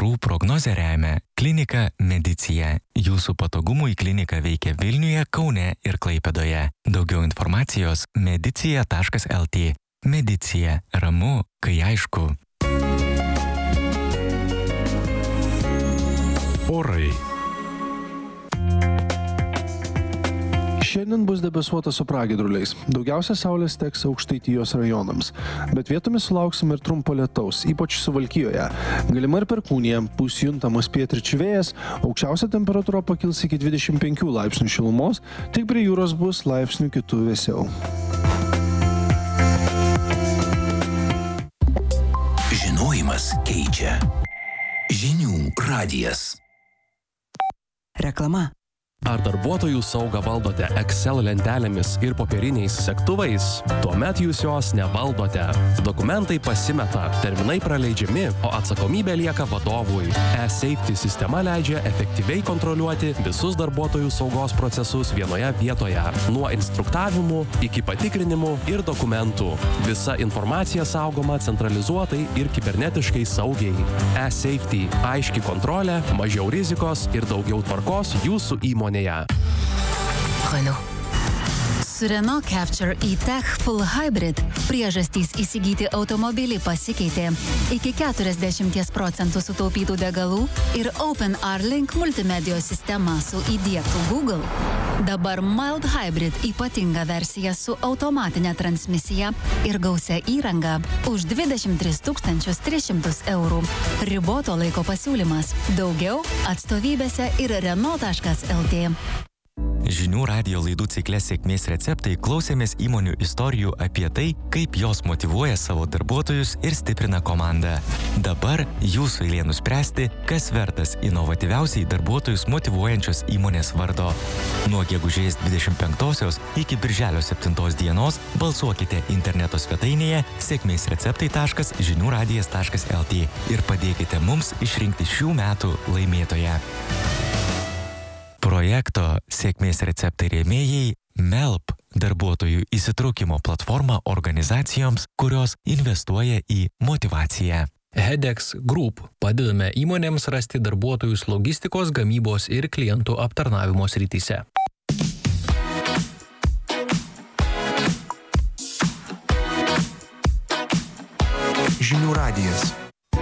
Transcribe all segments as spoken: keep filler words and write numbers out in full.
orų prognozę remia klinika Medicija. Jūsų patogumui klinika veikia Vilniuje, Kaune ir Klaipėdoje. Daugiau informacijos medicija taškas lt. Medicija. Ramu, kai aišku. Orai. Šiandien bus debesuota su pragiedruliais. Daugiausia saulės teks Aukštaitijos rajonams, bet vietomis sulauksime ir trumpo lietaus, ypač Suvalkijoje. Galima ir perkūnija, bus juntamas pietryčių vėjas, aukščiausia temperatūra pakils iki dvidešimt penkių laipsnių šilumos, tik prie jūros bus laipsnių kitų vėsiau. Žinojimas keičia. Žinių radijas. Reklama. Ar darbuotojų saugą valdote Excel lentelėmis ir popieriniais segtuvais? Tuomet jūs jos nevaldote. Dokumentai pasimeta, terminai praleidžiami, o atsakomybė lieka vadovui. E-Safety sistema leidžia efektyviai kontroliuoti visus darbuotojų saugos procesus vienoje vietoje, nuo instruktavimų iki patikrinimų ir dokumentų. Visa informacija saugoma centralizuotai ir kibernetiškai saugiai. E-Safety – aiški kontrolė, mažiau rizikos ir daugiau tvarkos jūsų įmonėje. Renault. Su Renault Capture E-Tech Full Hybrid priežastys įsigyti automobilį pasikeitė. Iki keturiasdešimt procentų sutaupytų degalų ir OpenR-Link multimedijos sistema su įdiegtu Google. Dabar Mild Hybrid ypatinga versija su automatinė transmisija ir gausia įranga už dvidešimt tris tūkstančius tris šimtus eurų. Riboto laiko pasiūlymas. Daugiau atstovybėse ir Renault taškas lt. Žinių radijo laidų cikle Sėkmės receptai klausėmės įmonių istorijų apie tai, kaip jos motyvuoja savo darbuotojus ir stiprina komandą. Dabar jūsų eilė nuspręsti, kas vertas inovatyviausiai darbuotojus motyvuojančios įmonės vardo. Nuo gegužės dvidešimt penktosios iki birželio septintos dienos balsuokite interneto svetainėje sėkmės receptai taškas žinių radijas taškas lt ir padėkite mums išrinkti šių metų laimėtoją. Projekto Sėkmės receptai rėmėjai Melp – darbuotojų įsitraukimo platforma organizacijoms, kurios investuoja į motyvaciją. Hedex Group – padedame įmonėms rasti darbuotojus logistikos, gamybos ir klientų aptarnavimo srityse. Žinių radijas.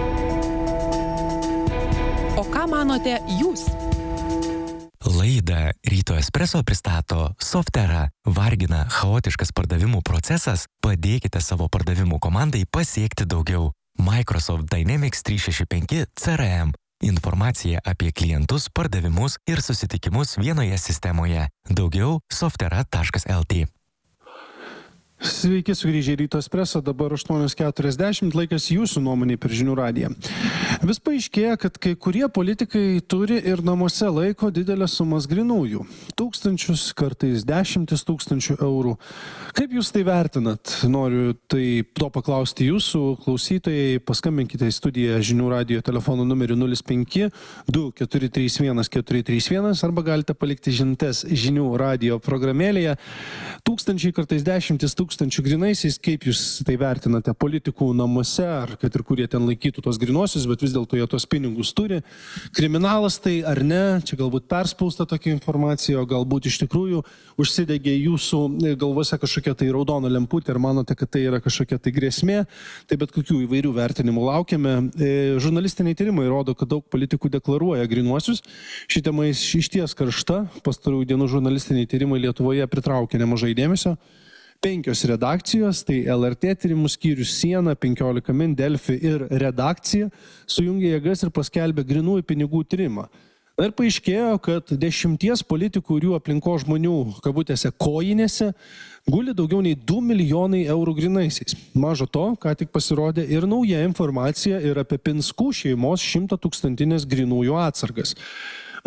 O ką manote jūs? Laidą Ryto Espresso pristato Softera. Vargina chaotiškas pardavimų procesas? Padėkite savo pardavimų komandai pasiekti daugiau. Microsoft Dynamics trys šeši penki C R M. Informacija apie klientus, pardavimus ir susitikimus vienoje sistemoje. Daugiau softera taškas lt. Sveiki, sugrįžę į Ryto Espresso, dabar aštuonios keturiasdešimt, laikas jūsų nuomonė per Žinių radiją. Vis paaiškėja, kad kai kurie politikai turi ir namuose laiko didelės sumas grynųjų. Tūkstančius, kartais dešimtis tūkstančių eurų. Kaip jūs tai vertinat? Noriu tai to paklausti jūsų klausytojai. Paskambinkite į studiją Žinių radijo telefono numeriu nulis penki du keturi trys vienas keturi trys vienas arba galite palikti žinutes Žinių radijo programėlėje. Tūkstančiai, kartais dešimtis tūkstančių grinaisiais, kaip jūs tai vertinate politikų namuose, ar kad ir kurie ten laikytų tos grinuosius, bet vis dėlto jie tos pinigus turi. Kriminalas tai ar ne? Čia galbūt perspausta tokia informacija, o galbūt iš tikrųjų užsidegė jūsų galvose kažkokia tai raudona lemputė ir manote, kad tai yra kažkokia tai grėsmė. Tai bet kokių įvairių vertinimų laukiame. E, žurnalistiniai tyrimai rodo, kad daug politikų deklaruoja grinuosius. Ši tema išties karšta. Pastarųjų dienų žurnalistiniai tyrimai Lietuvoje pritraukė nemažai dėmesio. Penkios redakcijos, tai L R T tyrimų skyrius Siena, penkiolika min, Delfi ir redakcija sujungė jėgas ir paskelbė grynųjų pinigų tyrimą. Na ir paaiškėjo, kad dešimties politikų ir jų aplinkos žmonių, kabutėse, kojinėse guli daugiau nei du milijonai eurų grynaisiais. Maža to, ką tik pasirodė ir nauja informacija ir apie Pinskų šeimos šimtatūkstantinės grynųjų atsargas.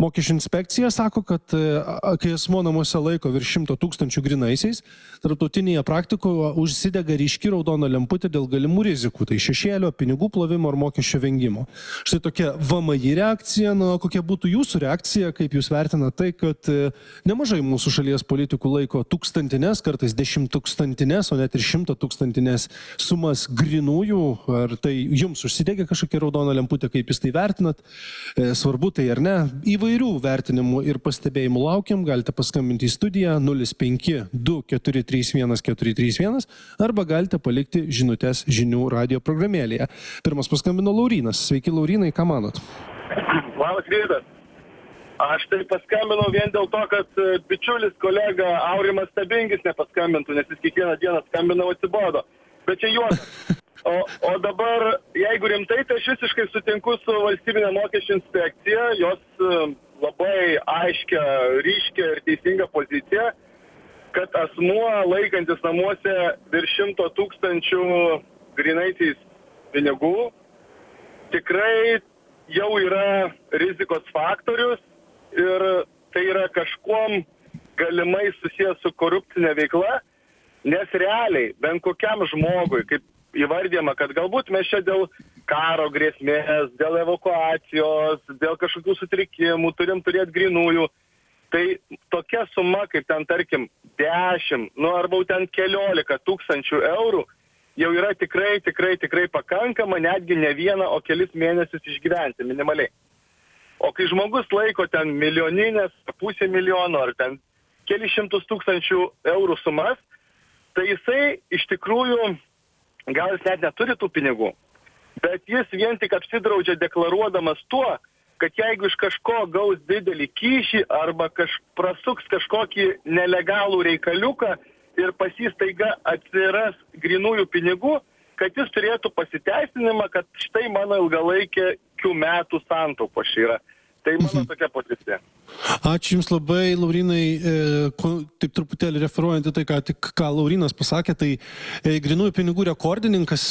Mokesčių inspekcija sako, kad kai asmuo namuose laiko virš šimto tūkstančių grinaisiais, tarptautinėje praktikoje užsidega ryški raudona lemputė dėl galimų rizikų, tai šešėlio, pinigų plovimo ar mokesčio vengimo. Štai tokia V M I reakcija, na, kokia būtų jūsų reakcija, kaip jūs vertinate tai, kad nemažai mūsų šalies politikų laiko tūkstantinės, kartais dešimttūkstantinės, o net ir šimto tūkstantinės sumas grinųjų, ar tai jums užsidegė kažkokia raudona lemputė, kaip jūs tai vertinat, svarbu tai ar ne. Įvairių vertinimų ir pastebėjimų laukiam, galite paskambinti į studiją nulis penki du keturi trys vienas keturi trys vienas arba galite palikti žinutes žinių radijo programėlėje. Pirmas paskambino Laurynas. Sveiki, Laurynai, ką manot? Labas rytas. Aš tai paskambinau vien dėl to, kad bičiulis kolega Aurimas Stabingis nepaskambintų, nes jis kiekvieną dieną skambinau atsibodo. Bet čia juokas. O, o dabar, jeigu rimtai, tai aš visiškai sutinku su valstybinė mokesčių inspekcija, jos labai aiškia, ryškia ir teisinga pozicija, kad asmuo laikantis namuose virš šimto tūkstančių grinaisiais pinigų tikrai jau yra rizikos faktorius ir tai yra kažkuom galimai susijęs su korupcinė veikla, nes realiai bent kokiam žmogui, kaip įvardėma, kad galbūt mes čia dėl karo grėsmės, dėl evakuacijos, dėl kažkokių sutrikimų turim turėti grinųjų. Tai tokia suma, kaip ten tarkim dešimt, nu arba ten keliolika tūkstančių eurų, jau yra tikrai, tikrai, tikrai pakankama, netgi ne vieną, o kelis mėnesius išgyventi minimaliai. O kai žmogus laiko ten milijoninės, pusę milijono ar ten keli šimtus tūkstančių eurų sumas, tai jisai iš tikrųjų gal jis net neturi tų pinigų, bet jis vien tik apsidraudžia deklaruodamas tuo, kad jeigu iš kažko gaus didelį kyšį arba kaž, prasuks kažkokį nelegalų reikaliuką ir pas jį staiga atsiras grinųjų pinigų, kad jis turėtų pasiteisinimą, kad štai mano ilgalaikė kių metų santaupa čia yra. Tai mano tokia pozicija. Ačiū Jums labai, Laurynai. Taip truputėlį referuojant į tai, ką, tik, ką Laurinas pasakė, tai grinųjų pinigų rekordininkas,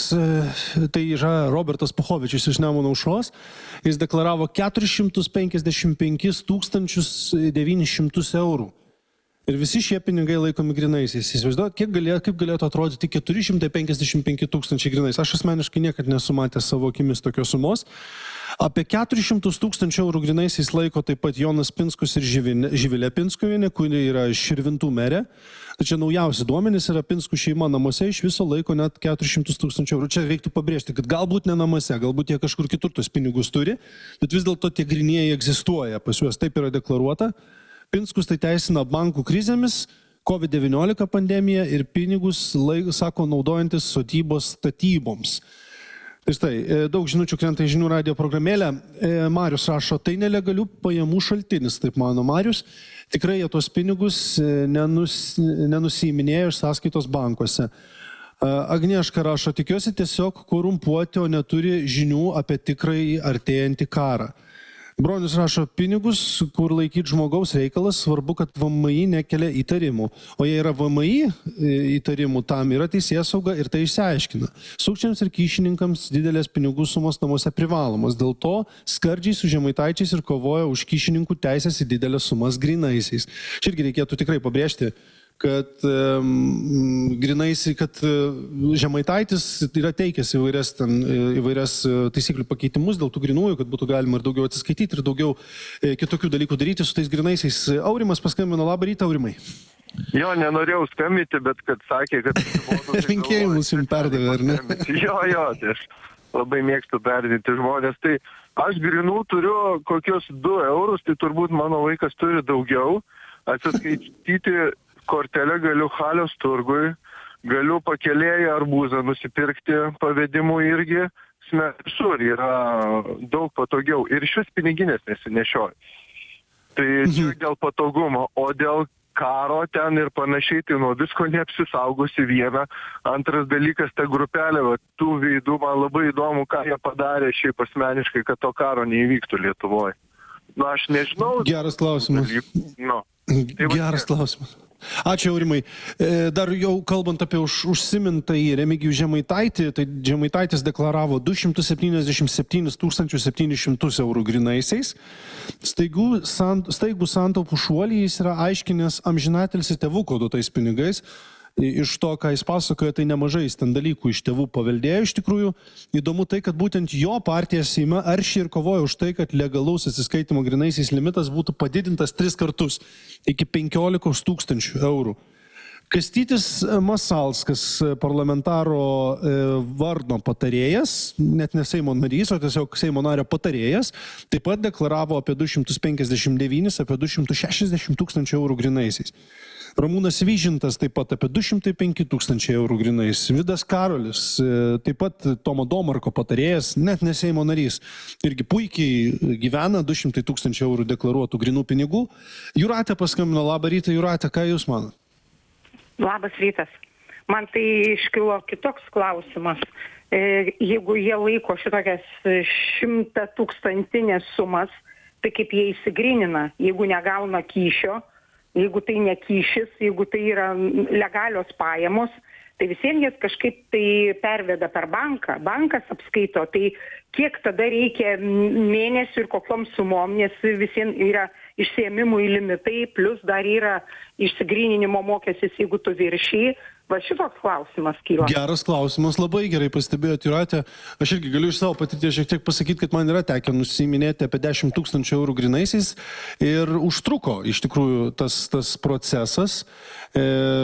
tai yra Robertas Puchovičius iš Nemuno aušros. Jis deklaravo keturis šimtus penkiasdešimt penkis tūkstančius devynis šimtus eurų. Ir visi šie pinigai laikomi grinaisiais. Įsivaizduojat, kiek galėtų, kaip galėtų atrodyti keturi šimtai penkiasdešimt penki tūkstančiai grinais. Aš asmeniškai niekad nesu matęs savo akimis tokios sumos. Apie keturis šimtus tūkstančių eurų grinaisiais laiko taip pat Jonas Pinskus ir Živilė Pinskuvienė, kuri yra Širvintų merė. Tačiau naujausi duomenys yra Pinskų šeima namuose iš viso laiko net keturis šimtus tūkstančių eurų. Čia reiktų pabrėžti, kad galbūt ne namuose, galbūt jie kažkur kitur tos pinigus turi, bet vis dėlto tie grynieji egzistuoja, pas juos taip yra deklaruota. Pinskus tai teisina bankų krizėmis, COVID devyniolika pandemija ir pinigus, laik, sako, naudojantis sodybos statyboms. Tai štai, daug žinučių krenta į žinių radijo programėlę. Marius rašo, tai nelegalių pajamų šaltinis, taip mano Marius. Tikrai jie tos pinigus nenus, nenusiiminėjo iš sąskaitos bankuose. Agnieška rašo, tikiuosi tiesiog korumpuoti, o neturi žinių apie tikrai artėjantį karą. Bronius rašo, pinigus, kur laikyti žmogaus reikalas, svarbu, kad V M I nekelia įtarimų. O jei yra V M I įtarimų, tam yra teisėsauga ir tai išsiaiškina. Sukčiams ir kyšininkams didelės pinigų sumos namuose privalomos. Dėl to skardžiai su žemaitaičiais ir kovoja už kyšininkų teisės į didelės sumas grinaisiais. Čia irgi reikėtų tikrai pabrėžti, kad um, grinaisiai, kad uh, Žemaitaitis yra teikęs įvairias, ten, įvairias taisyklių pakeitimus dėl tų grinųjų, kad būtų galima ir daugiau atsiskaityti, ir daugiau e, kitokių dalykų daryti su tais grinaisiais. Aurimas paskambino, labą rytą, Aurimai. Jo, nenorėjau skambyti, bet kad sakė, kad... Linkėjimus jums perdavė, ar ne? Jo, jo, tai aš labai mėgstu perdinti žmonės. Tai aš grinų turiu kokius du eurus, tai turbūt mano vaikas turi daugiau. Atsiskaityti kortelę galiu Halios turgui, galiu pakelėję arbūzą nusipirkti pavedimų irgi, visur yra daug patogiau ir šis piniginės nesinešioju. Tai čia dėl patogumo, o dėl karo ten ir panašiai, tai nuo visko neapsisaugosi viena. Antras dalykas, ta grupelė, va, tų veidų, man labai įdomu, ką jie padarė šiaip asmeniškai, kad to karo neįvyktų Lietuvoje. Nu, aš nežinau. Geras klausimas. Nu. Tai Geras klausimas. Ačiū, Aurimai. Dar jau kalbant apie už, užsimintąjį Remigijų Žemaitaitį, tai Žemaitaitis deklaravo du šimtus septyniasdešimt septynis tūkstančius septynis šimtus eurų grynaisiais. Staigų, sant, staigų santaupų šuolį jis yra aiškinęs amžinatilsį tėvuko duotais pinigais. Iš to, ką jis pasakoja, tai nemažai jis ten dalykų iš tėvų paveldėjo iš tikrųjų. Įdomu tai, kad būtent jo partija Seime aršiai ir kovoja už tai, kad legalaus atsiskaitimo grynaisiais limitas būtų padidintas tris kartus iki penkiolikos tūkstančių eurų. Kastytis Masalskas, parlamentaro Varno patarėjas, net ne Seimo narys, o tiesiog Seimo nario patarėjas, taip pat deklaravo apie du šimtus penkiasdešimt devynis, apie du šimtus šešiasdešimt tūkstančių eurų grynaisiais. Ramūnas Vyžintas taip pat apie du šimtai penki tūkstančiai eurų grynais. Vidas Karolis, taip pat Tomo Domarko patarėjas, net ne Seimo narys, irgi puikiai gyvena, du šimtai tūkstančių eurų deklaruotų grynų pinigų. Jūratė paskambino. Labą rytą, Jūratė, ką jūs manot? Labas rytas. Man tai iškilo kitoks klausimas. Jeigu jie laiko šitokias šimtatūkstantinės sumas, tai kaip jie įsigrynina, jeigu negauna kyšio, jeigu tai ne kyšis, jeigu tai yra legalios pajamos, tai visiems jas kažkaip tai perveda per banką. Bankas apskaito, tai kiek tada reikia mėnesių ir kokiom sumom, nes visiems yra išsiėmimų į limitai, plus dar yra išsigryninimo mokestis, jeigu tu viršyji. Va šitoks klausimas kyla. Geras klausimas, labai gerai pastebėjote, Jūratė. Aš irgi galiu iš savo patirties šiek tiek pasakyti, kad man yra tekę nusiminėti apie dešimt tūkstančių eurų grynaisiais ir užtruko iš tikrųjų tas, tas procesas. E,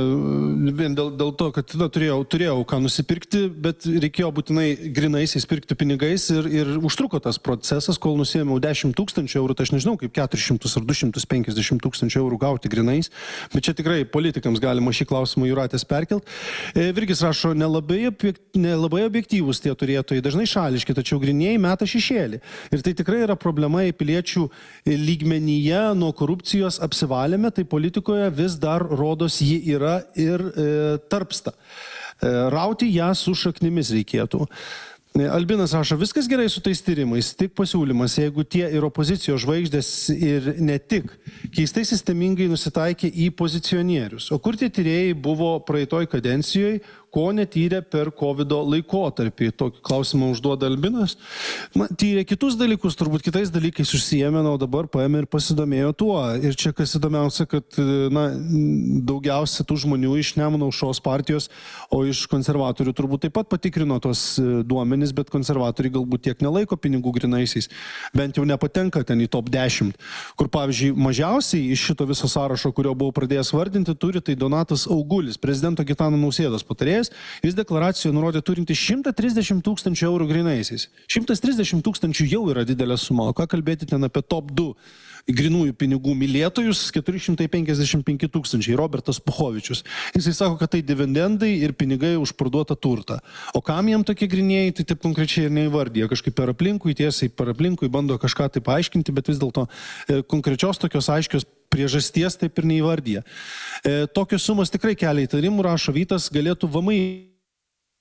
vien dėl, dėl to, kad na, turėjau, turėjau ką nusipirkti, bet reikėjo būtinai grynaisiais pirkti pinigais ir, ir užtruko tas procesas, kol nusiėmiau dešimt tūkstančių eurų, tai aš nežinau, kaip keturis šimtus ar du šimtus penkiasdešimt tūkstančių eurų gauti grynais, bet čia tikrai politikams galima šį klausimą Jūratės perkelti. Virgis rašo, nelabai, nelabai objektyvūs tie turėtojai, dažnai šališki, tačiau grynieji meta šešėlį. Ir tai tikrai yra problema į piliečių lygmenyje, nuo korupcijos apsivalėme, tai politikoje vis dar rodos ji yra ir e, tarpsta. E, rauti ją su šaknimis reikėtų. Albinas rašo, viskas gerai su tais tyrimais, tik pasiūlymas, jeigu tie ir opozicijos žvaigždės ir ne tik, keistai sistemingai nusitaikė į pozicionierius. O kur tie tyrėjai buvo praeitoj kadencijoje, ko netyrė per kovido laikotarpį? Tokį klausimą užduoda Albinas. Na, tyrė kitus dalykus, turbūt kitais dalykais užsiėmė, o dabar paėmė ir pasidomėjo tuo. Ir čia kas įdomiausia, kad na, daugiausia tų žmonių iš Nemuno aušros partijos, o iš konservatorių turbūt taip pat patikrino tos duomenis, bet konservatoriai galbūt tiek nelaiko pinigų grynaisiais, bent jau nepatenka ten į top dešimt. Kur, pavyzdžiui, mažiausiai iš šito viso sąrašo, kurio buvau pradėjęs vardinti, turi tai Donatas Augulis, prezidento Gitano Nausėdos patarėjas. Jis deklaracijoje nurodė turinti šimtą trisdešimt tūkstančių eurų grynaisiais. šimtas trisdešimt tūkstančių jau yra didelė suma, o ką kalbėti ten apie top du grynųjų pinigų mylėtojus, keturi šimtai penkiasdešimt penki tūkstančiai, Robertas Puchovičius. Jisai sako, kad tai dividendai ir pinigai už parduotą turtą. O kam jam tokie grynieji, tai taip konkrečiai ir neįvardyja. Kažkaip per aplinkui, tiesiai per aplinkui bando kažką taip aiškinti, bet vis dėlto e, konkrečios tokios aiškios priežasties taip ir neįvardyja. E, tokios sumos tikrai kelia įtarimų, rašo Vytas, galėtų V M I